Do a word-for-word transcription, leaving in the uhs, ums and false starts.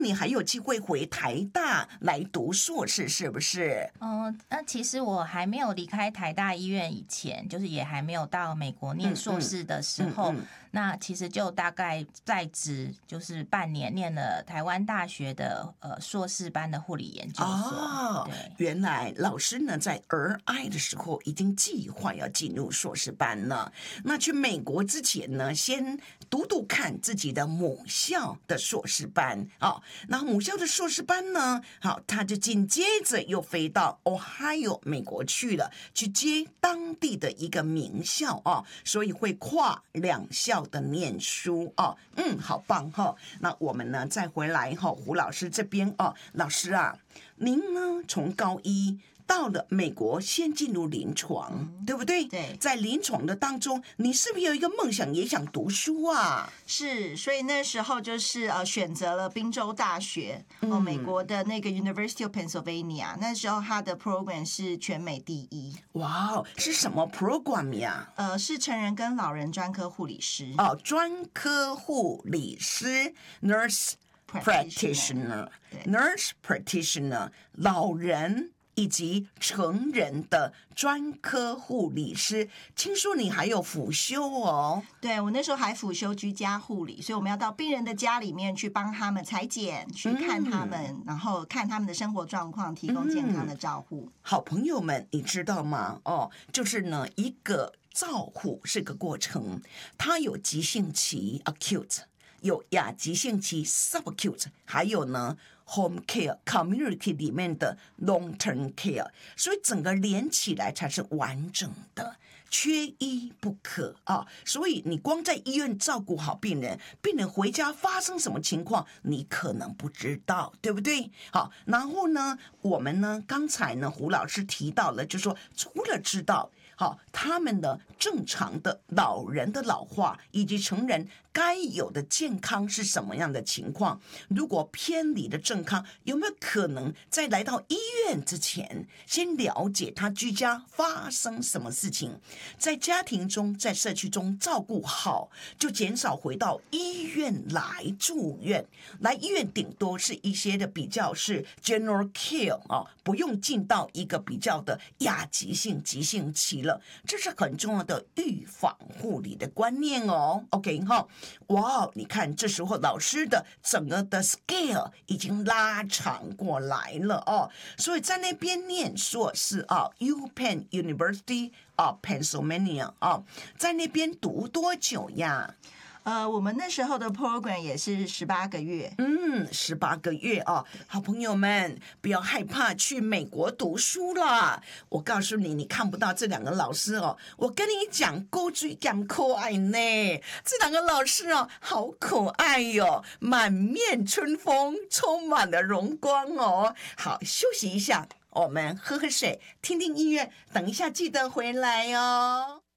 你还有机会回台大来读硕士，是不是？ 嗯，那其实我还没有离开台大医院以前，就是也还没有到美国念硕士的时候，嗯嗯嗯嗯、那其实就大概在职就是半年，念了台湾大学的呃硕士班的护理研究所。 哦， 对， 原来老师呢在儿爱的时候已经计划要进入硕士班了。那去美国之前呢，先读读看自己的母校的硕士班哦。那母校的硕士班呢，好，他就紧接着又飞到 Ohio 美国去了，去接当地的一个名校哦，所以会跨两校的念书哦。嗯，好棒哈、哦。那我们呢再回来哈、哦，胡老师这边哦，老师啊，您呢从高一到了美国，先进入临床，嗯、对不对？ 对， 在临床的当中，你是不是有一个梦想，也想读书啊？ 是，所以那时候就是呃选择了宾州大学，哦、嗯，美国的那个 University of Pennsylvania， 那时候它的 program 是全美第一。 哇，是什么 program 呀？ 呃，是成人跟老人专科护理师。 哦，专科护理师 ，nurse practitioner，nurse practitioner， 老人以及成人的专科护理师。听说你还有辅修哦？ 对，我那时候还辅修居家护理，所以我们要到病人的家里面去帮他们采检，去看他们、嗯、然后看他们的生活状况，提供健康的照护、嗯、 好朋友们你知道吗？哦，就是呢一个照护是个过程，它有急性期 acute， 有亚急性期 subacute， 还有呢 home care community 里面的 long term care， 所以整个连起来才是完整的，缺一不可啊！所以你光在医院照顾好病人，病人回家发生什么情况，你可能不知道，对不对？好，然后呢，我们呢，刚才呢，胡老师提到了，就是说除了知道好他们的正常的老人的老化以及成人该有的健康是什么样的情况，如果偏离了正康，有没有可能在来到医院之前先了解他居家发生什么事情，在家庭中在社区中照顾好，就减少回到医院来住院。来医院顶多是一些的比较是 general care 啊，不用进到一个比较的亚急性急性期了，这是很重要的预防护理的观念哦。 OK 哈，哇，你看这时候老师的整个的 scale 已经拉长过来了哦，所以在那边念硕士啊 UPenn University of Pennsylvania 啊，在那边读多久呀？ 呃，我们那时候的 program 也是十八个月。 嗯，十八个月哦，好朋友们，不要害怕去美国读书了。我告诉你，你看不到这两个老师哦，我跟你讲，高追感可爱呢。这两个老师哦，好可爱哟、哦，满面春风，充满了荣光哦。好，休息一下，我们喝喝水，听听音乐，等一下记得回来哦。